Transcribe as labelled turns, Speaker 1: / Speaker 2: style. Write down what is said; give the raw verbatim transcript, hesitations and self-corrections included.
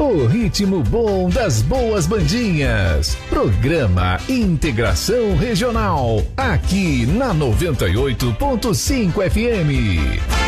Speaker 1: O ritmo bom das boas bandinhas. Programa Integração Regional, aqui na noventa e oito ponto cinco F M.